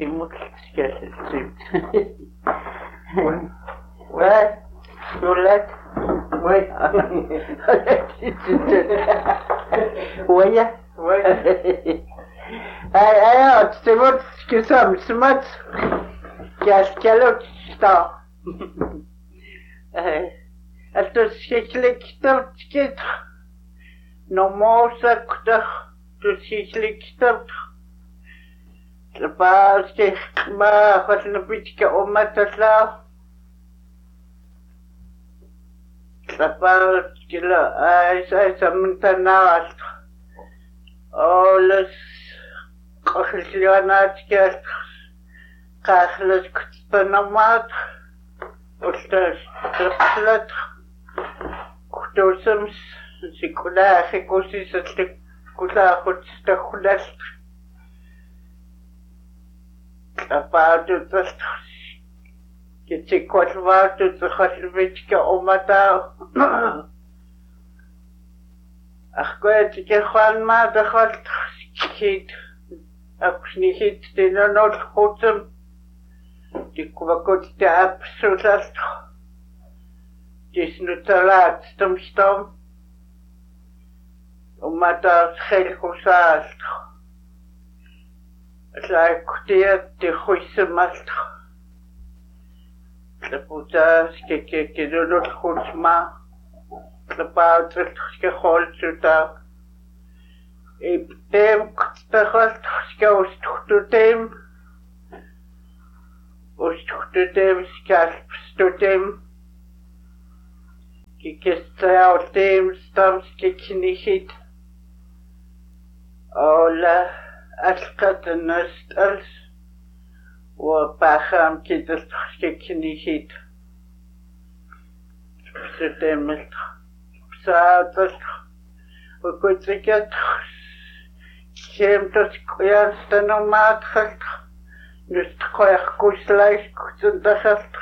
timulskassit. What? Nulat? Oui. Voya? Oui. Alors, c'est votre que ça, c'est mat. Kaloksta. Это схикликтав тикет. Но моса ктах. То схикликтав. Лапаски ма хаснапитка оматасла. Лапаски ла айса ментанаст. Олес кахлианатскист. Кахлес ктанамат. Остас трапслат. Ктосамс сикулахи кусисатлик кулахут стахуласт. Апаатутас китикватваатут хаслвичка омата. Ахкоятикерхуанма дахалт хит апснихит тинанол хутсам тиквакот таапсуласт диснуталаат стомстом омата хелхусаалт лайктиат тихуисмалт лапутас кекекедолол хутсма лапаатрт скехолцута эптем кстахалт скеустутем устутем скалпстутем кекестаутем стамскекнихит ола أسقط النستلس وباخام كده كنيهيت ستمت بساعتت وكنت كده كيم تسكويان ستنومات خلت نستخويخ كوسلايش كنت دخلت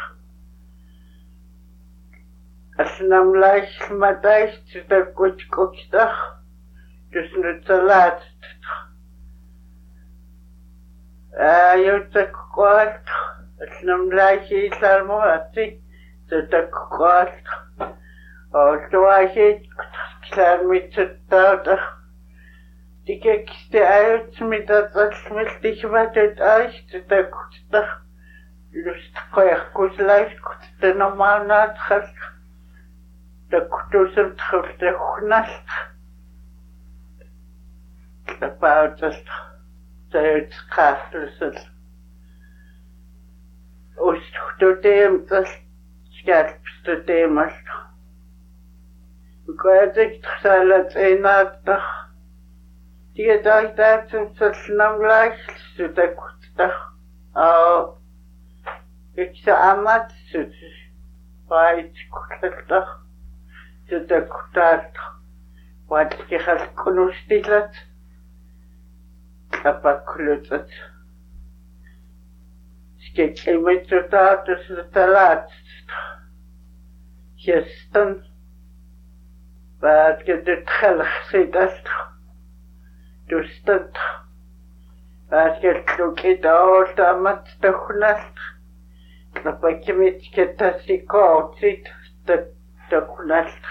أسنام لايش مدايش تدكوش كوكتخ تسنتلات يتكوالت اسلام لايشي سالمواتي تتكوالت وتواجد كلامي تتاوت ديك كستعيوت ميتاتصل ملتكبات ايش تتكوت لستقويخ كوزلايش كنت نمالنات خلق تكوتوسم تخلت خنالت تباوتست تايت خاصل وستخدم تس سكالب ستدمل وقادك تخسالت اينات تخ دي دايتات تسلم لايش ستكوت تخ او اكسامات ست بايت كتل تخ ستكوتات وادكي خلق كنوستيلت Апакулютат. Скекимитутатус талат. Хестон. Баткет тхалх сидаст. Дустат. Баткет лукидол тамат тахунаст. Апакимит кетасикоотит тахунаст.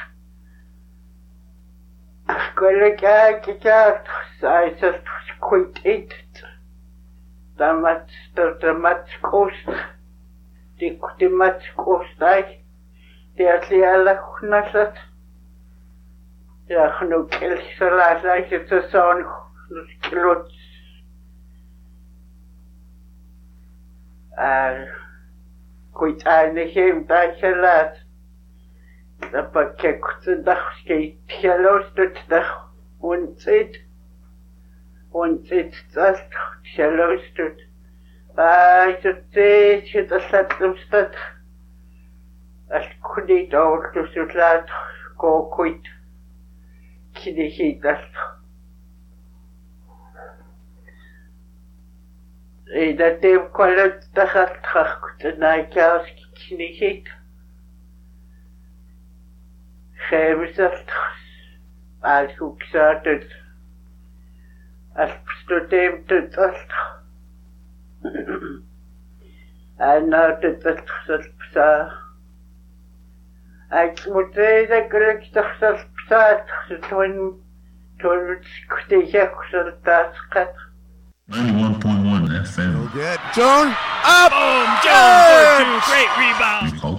Коллега кикат сайсаст quit it. Damat kost. Die mat kost ay. Die atli alla knasat. Ja genoeg elsalat like het zo'n klot. Quit ay hem dachelat. Dat pakket de dag skeet gelost het dag ontzit. Und jetzt das Schalostut. Ich erzähle, ich das hat im Stadt. Als Kudit auch das Lat go quit. Kidiki das. Dat dem kollet dat hat trakt na kaus kidiki. Schemisast. Als hoeksat het. Als student het Annaututaqsalpsaa. Muteidakalaktarsalpsaataqsutuan tuanutsikutiisaaqsaltaasqat. 91.1 FM. Good. Joan up. Boom! Jones for two. Great rebound.